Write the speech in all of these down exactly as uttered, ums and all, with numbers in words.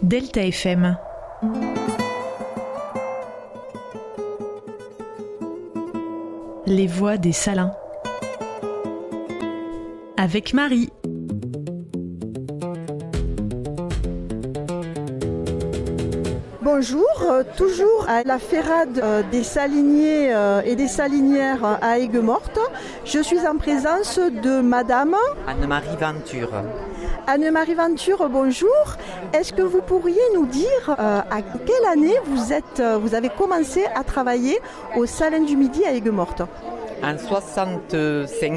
Delta F M. Les voix des Salins. Avec Marie. Bonjour, euh, toujours à la Ferrade euh, des saliniers euh, et des salinières à Aigues-Mortes. Je suis en présence de Madame Anne-Marie Venture. Anne-Marie Venture, bonjour. Est-ce que vous pourriez nous dire euh, à quelle année vous, êtes, euh, vous avez commencé à travailler au Salin du Midi à Aigues-Mortes ? En soixante-cinq,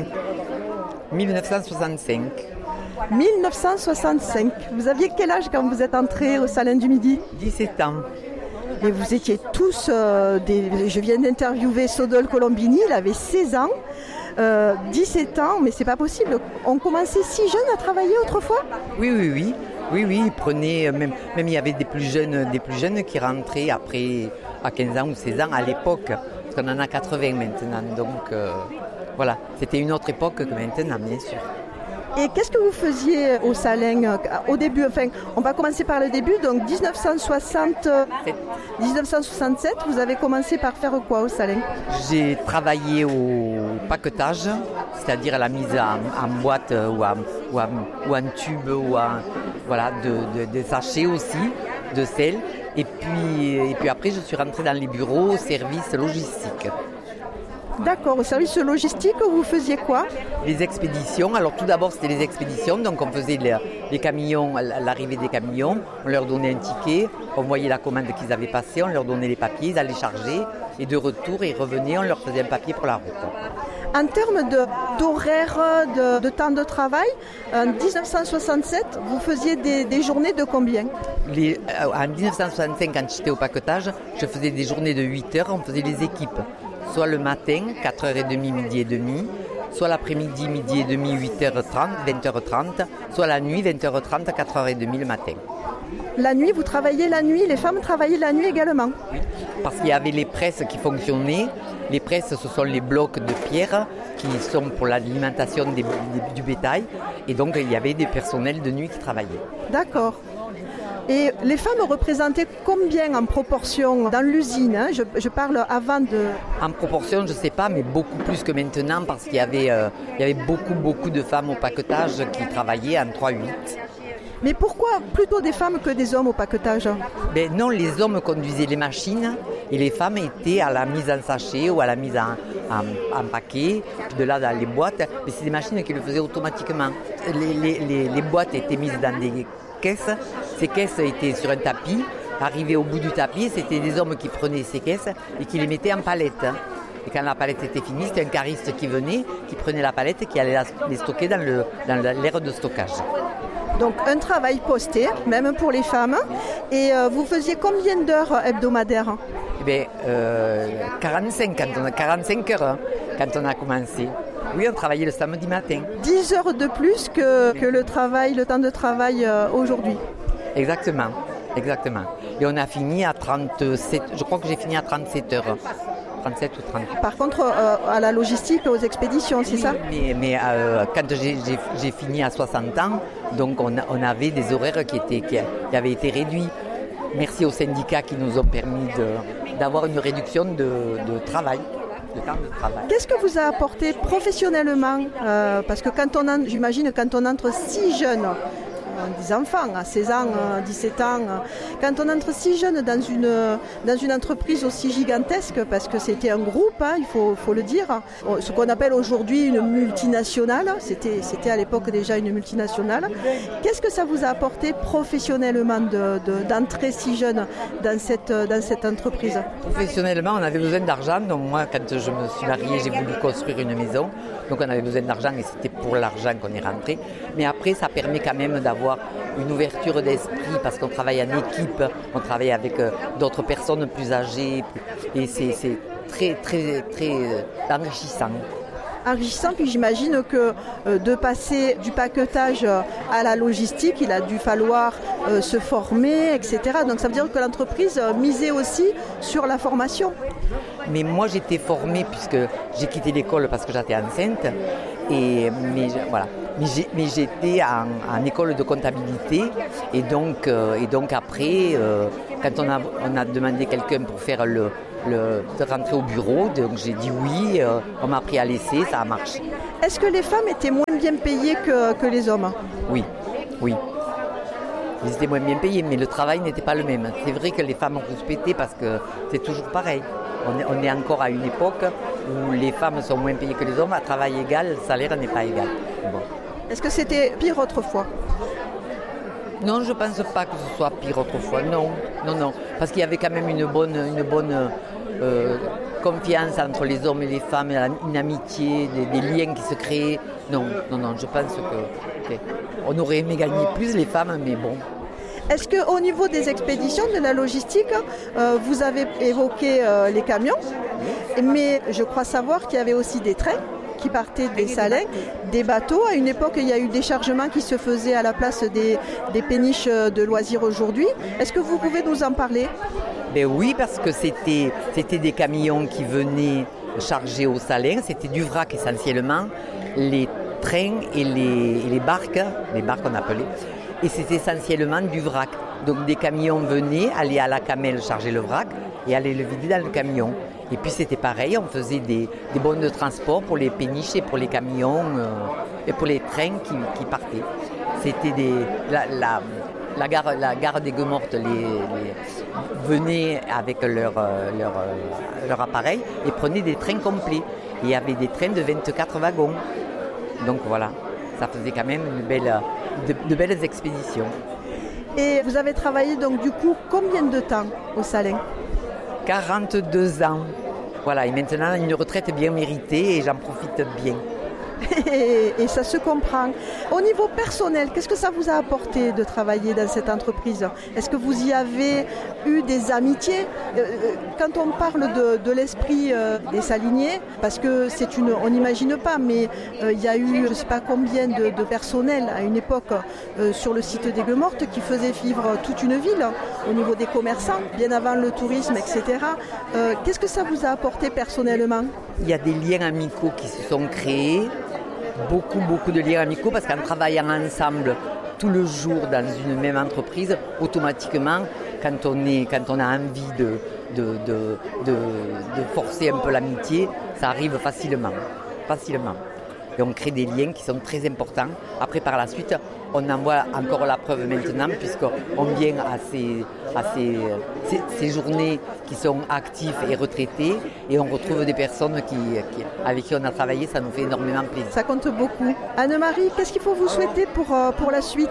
dix-neuf cent soixante-cinq. dix-neuf cent soixante-cinq. Vous aviez quel âge quand vous êtes entré au Salin du Midi ? dix-sept ans. Et vous étiez tous euh, des... Je viens d'interviewer Sodol Colombini, il avait seize ans. Euh, dix-sept ans, mais c'est pas possible. On commençait si jeune à travailler autrefois ? Oui, oui, oui. Oui, oui, ils prenaient, même, même il y avait des plus jeunes, des plus jeunes qui rentraient après à quinze ans ou seize ans à l'époque. Parce qu'on en a quatre-vingts maintenant. Donc euh, voilà, c'était une autre époque que maintenant, bien sûr. Et qu'est-ce que vous faisiez au Salin au début ? Enfin, on va commencer par le début. Donc dix-neuf cent soixante, dix-neuf cent soixante-sept, vous avez commencé par faire quoi au Salin ? J'ai travaillé au paquetage, c'est-à-dire à la mise en, en boîte ou en, ou, en, ou en tube ou en, voilà, de, de, de sachets aussi, de sel. Et puis, et puis après, je suis rentrée dans les bureaux au service logistique. D'accord, au service logistique, vous faisiez quoi ? Les expéditions. Alors tout d'abord, c'était les expéditions. Donc on faisait les, les camions, l'arrivée des camions. On leur donnait un ticket. On voyait la commande qu'ils avaient passée. On leur donnait les papiers. Ils allaient charger. Et de retour, ils revenaient. On leur faisait un papier pour la route. En termes de, d'horaire, de, de temps de travail, en dix-neuf cent soixante-sept, vous faisiez des, des journées de combien ? les, En dix-neuf cent soixante-cinq, quand j'étais au paquetage, je faisais des journées de huit heures. On faisait les équipes. Soit le matin, quatre heures trente, midi et demi, soit l'après-midi, midi et demi, huit heures trente, vingt heures trente, soit la nuit, vingt heures trente, quatre heures trente le matin. La nuit, vous travaillez la nuit, les femmes travaillaient la nuit également ? Oui, parce qu'il y avait les presses qui fonctionnaient. Les presses, ce sont les blocs de pierre qui sont pour l'alimentation des, des, du bétail. Et donc, il y avait des personnels de nuit qui travaillaient. D'accord. Et les femmes représentaient combien en proportion dans l'usine, hein ? je, je parle avant de... En proportion, je ne sais pas, mais beaucoup plus que maintenant parce qu'il y avait, euh, il y avait beaucoup, beaucoup de femmes au paquetage qui travaillaient en trois huit. Mais pourquoi plutôt des femmes que des hommes au paquetage ? Ben non, les hommes conduisaient les machines et les femmes étaient à la mise en sachet ou à la mise en, en, en paquet, de là dans les boîtes. Mais c'est des machines qui le faisaient automatiquement. Les, les, les, les boîtes étaient mises dans des caisses. Ces caisses étaient sur un tapis. Arrivés au bout du tapis, c'était des hommes qui prenaient ces caisses et qui les mettaient en palette. Et quand la palette était finie, c'était un cariste qui venait, qui prenait la palette et qui allait les stocker dans, le, dans l'aire de stockage. Donc un travail posté, même pour les femmes. Et euh, vous faisiez combien d'heures hebdomadaires ? Eh bien, euh, quarante-cinq, quand on a quarante-cinq heures hein, quand on a commencé. Oui, on travaillait le samedi matin. dix heures de plus que, que le travail, le temps de travail euh, aujourd'hui. Exactement, exactement. Et on a fini à trente-sept, je crois que j'ai fini à trente-sept heures. trente-sept ou trente. Par contre, euh, à la logistique, aux expéditions, c'est oui, ça ? Mais, mais euh, quand j'ai, j'ai, j'ai fini à soixante ans, donc on, on avait des horaires qui, étaient, qui, qui avaient été réduits. Merci aux syndicats qui nous ont permis de, d'avoir une réduction de, de travail. De temps de travail. Qu'est-ce que vous a apporté professionnellement euh, parce que quand on, en, j'imagine, quand on entre si jeune, des enfants à seize ans, dix-sept ans, quand on entre si jeune dans une, dans une entreprise aussi gigantesque, parce que c'était un groupe, hein, il faut, faut le dire, ce qu'on appelle aujourd'hui une multinationale, c'était, c'était à l'époque déjà une multinationale. Qu'est-ce que ça vous a apporté professionnellement de, de, d'entrer si jeune dans cette, dans cette entreprise ? Professionnellement, on avait besoin d'argent. Donc moi, quand je me suis mariée, j'ai voulu construire une maison. Donc on avait besoin d'argent et c'était pour l'argent qu'on est rentré. Mais après, ça permet quand même d'avoir une ouverture d'esprit parce qu'on travaille en équipe, on travaille avec euh, d'autres personnes plus âgées et c'est, c'est très, très, très euh, enrichissant. Enrichissant, puis j'imagine que euh, de passer du paquetage à la logistique, il a dû falloir euh, se former, et cetera. Donc ça veut dire que l'entreprise euh, misait aussi sur la formation. Mais moi j'étais formée puisque j'ai quitté l'école parce que j'étais enceinte Et, mais, voilà. mais, j'ai, mais j'étais en, en école de comptabilité et donc, euh, et donc après, euh, quand on a, on a demandé quelqu'un pour faire le, le, de rentrer au bureau, donc j'ai dit oui, euh, on m'a pris à l'essai, ça a marché. Est-ce que les femmes étaient moins bien payées que, que les hommes ? Oui, oui. Ils étaient moins bien payés, mais le travail n'était pas le même. C'est vrai que les femmes ont rouspété parce que c'est toujours pareil. On est, on est encore à une époque où les femmes sont moins payées que les hommes. À travail égal, le salaire n'est pas égal. Bon. Est-ce que c'était pire autrefois ? Non, je ne pense pas que ce soit pire autrefois. Non, non, non. Parce qu'il y avait quand même une bonne, une bonne euh, confiance entre les hommes et les femmes, une amitié, des, des liens qui se créaient. Non, non, non. Je pense que okay. On aurait aimé gagner plus les femmes, mais bon. Est-ce qu'au niveau des expéditions, de la logistique, euh, vous avez évoqué euh, les camions, mais je crois savoir qu'il y avait aussi des trains qui partaient des Salins, des bateaux. À une époque, il y a eu des chargements qui se faisaient à la place des, des péniches de loisirs aujourd'hui. Est-ce que vous pouvez nous en parler ? Ben oui, parce que c'était, c'était des camions qui venaient charger aux Salins. C'était du vrac essentiellement, les trains et les, et les barques, les barques on appelait. Et c'était essentiellement du vrac. Donc des camions venaient, allaient à la camelle charger le vrac et allaient le vider dans le camion. Et puis c'était pareil, on faisait des, des bonnes de transport pour les péniches et pour les camions euh, et pour les trains qui, qui partaient. C'était des, la, la, la, gare, la gare des Gueux-Mortes les, les, venait avec leur, leur, leur appareil et prenait des trains complets. Et il y avait des trains de vingt-quatre wagons. Donc voilà, ça faisait quand même une belle... De, de belles expéditions. Et vous avez travaillé donc du coup combien de temps au Salin ? quarante-deux ans. Voilà, et maintenant une retraite bien méritée et j'en profite bien. Et, et ça se comprend. Au niveau personnel, qu'est-ce que ça vous a apporté de travailler dans cette entreprise ? Est-ce que vous y avez eu des amitiés ? Quand on parle de, de l'esprit des saliniers, parce que c'est une, on n'imagine pas, mais il y a eu je ne sais pas combien de, de personnel à une époque sur le site des Gueux-Mortes qui faisait vivre toute une ville au niveau des commerçants, bien avant le tourisme, et cetera. Qu'est-ce que ça vous a apporté personnellement ? Il y a des liens amicaux qui se sont créés. Beaucoup, beaucoup de liens amicaux parce qu'en travaillant ensemble tout le jour dans une même entreprise, automatiquement, quand on, est, quand on a envie de, de, de, de, de forcer un peu l'amitié, ça arrive facilement, facilement. Et on crée des liens qui sont très importants. Après, par la suite, on en voit encore la preuve maintenant puisqu'on vient à ces, à ces, ces, ces journées qui sont actifs et retraités et on retrouve des personnes qui, qui, avec qui on a travaillé, ça nous fait énormément plaisir. Ça compte beaucoup. Anne-Marie, qu'est-ce qu'il faut vous souhaiter pour, pour la suite ?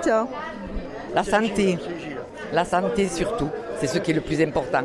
La santé, la santé surtout, c'est ce qui est le plus important.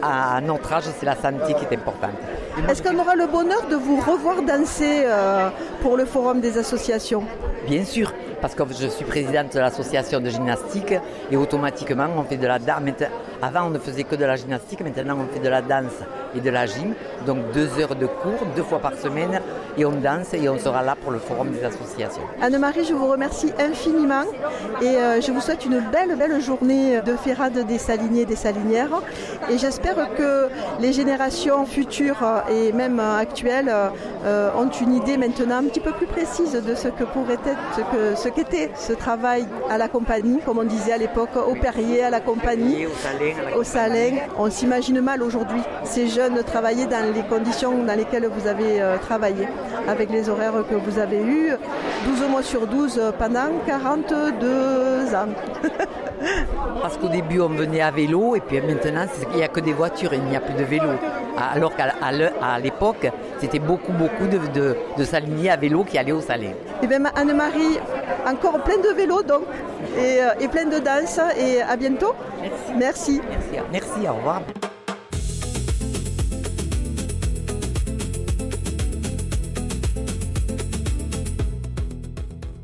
À notre âge, c'est la santé qui est importante. Est-ce qu'on aura le bonheur de vous revoir danser euh, pour le Forum des associations ? Bien sûr, parce que je suis présidente de l'association de gymnastique et automatiquement on fait de la danse. Avant on ne faisait que de la gymnastique, maintenant on fait de la danse et de la gym. Donc deux heures de cours, deux fois par semaine et on danse et on sera là pour le Forum des associations. Anne-Marie, je vous remercie infiniment et euh, je vous souhaite une belle, belle journée de Férade des Saliniers et des Salinières. Et j'espère que les générations futures et même actuelles euh, ont une idée maintenant un petit peu plus précise de ce que pourrait être, ce, que, ce qu'était ce travail à la compagnie, comme on disait à l'époque, au Perrier, à la compagnie, au Salin. On s'imagine mal aujourd'hui ces jeunes travailler dans les conditions dans lesquelles vous avez euh, travaillé, avec les horaires que vous avez eus, douze mois sur douze pendant quarante-deux ans. Parce qu'au début on venait à vélo et puis maintenant il n'y a que des voitures, il n'y a plus de vélo. Alors qu'à à l'époque c'était beaucoup beaucoup de, de, de saliniers à vélo qui allaient au Salin. Et bien Anne-Marie, encore plein de vélos donc et, et plein de danse et à bientôt. Merci. Merci. Merci, Merci au revoir.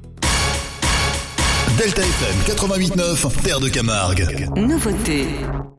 Delta F M quatre-vingt-huit neuf, Terre de Camargue. Nouveauté.